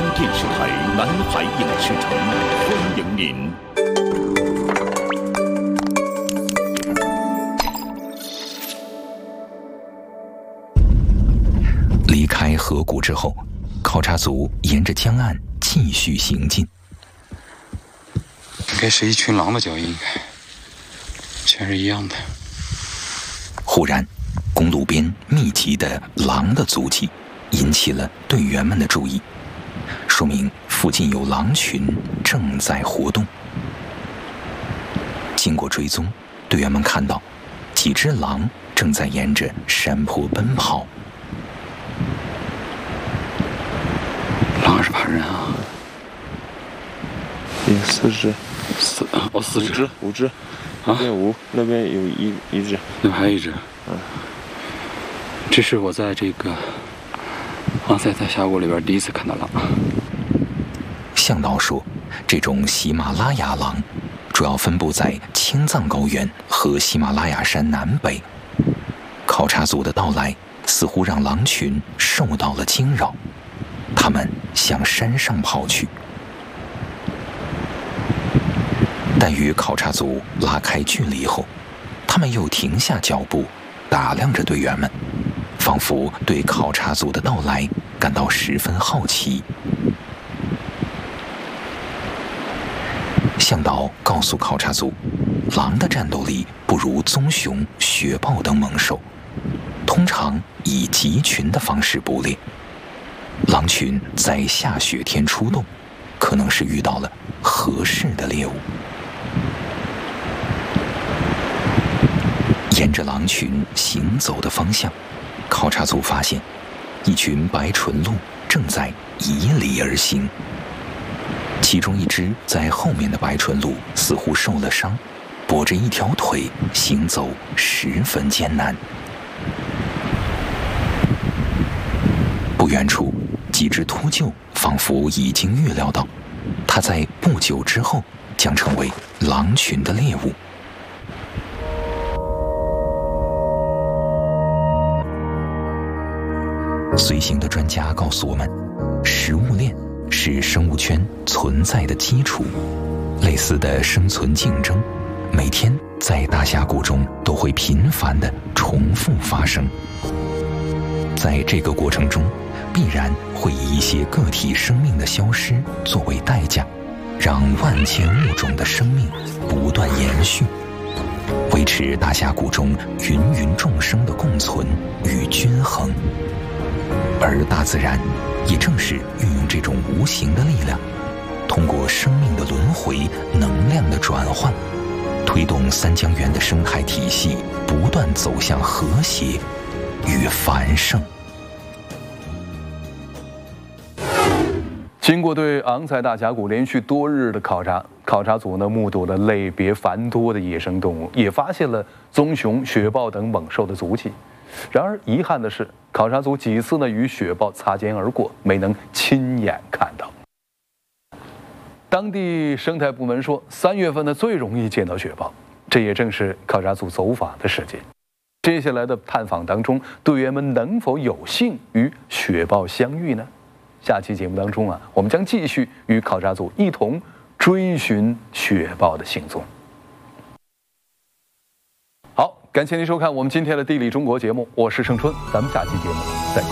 电视台南海影视城欢迎您。 离开河谷之后，考察组沿着江岸继续行进。 应该是一群狼的脚印，全是一样的。 忽然，公路边密集的狼的足迹引起了队员们的注意，说明附近有狼群正在活动。经过追踪，队员们看到几只狼正在沿着山坡奔跑。 狼是怕人啊！ 有4只 ，4只 ，5只， 啊， 那边有一只， 那边还有一只。这是我在这个昂塞特峡谷里边第一次看到狼。 向导说，这种喜马拉雅狼主要分布在青藏高原和喜马拉雅山南北。考察组的到来似乎让狼群受到了惊扰，他们向山上跑去。但与考察组拉开距离后，他们又停下脚步，打量着队员们，仿佛对考察组的到来感到十分好奇。向导告诉考察组，狼的战斗力不如棕熊、雪豹等猛兽，通常以集群的方式捕猎。狼群在下雪天出动，可能是遇到了合适的猎物。沿着狼群行走的方向，考察组发现一群白唇鹿正在以里而行。其中一只在后面的白唇鹿似乎受了伤，跛着一条腿，行走十分艰难。不远处，几只秃鹫仿佛已经预料到，它在不久之后将成为狼群的猎物。随行的专家告诉我们，食物链是生物圈存在的基础，类似的生存竞争，每天在大峡谷中都会频繁地重复发生。在这个过程中，必然会以一些个体生命的消失作为代价，让万千物种的生命不断延续，维持大峡谷中芸芸众生的共存与均衡。而大自然也正是运用这种无形的力量，通过生命的轮回、能量的转换，推动三江源的生态体系不断走向和谐与繁盛。 经过对昂塞大峡谷连续多日的考察，考察组呢目睹了类别繁多的野生动物，也发现了棕熊、雪豹等猛兽的足迹。然而遗憾的是，考察组几次呢与雪豹擦肩而过，没能亲眼看到。当地生态部门说，3月份呢最容易见到雪豹，这也正是考察组走访的时间。接下来的探访当中，队员们能否有幸与雪豹相遇呢？下期节目当中我们将继续与考察组一同追寻雪豹的行踪。好，感谢您收看我们今天的《地理中国》节目，我是盛春，咱们下期节目再见。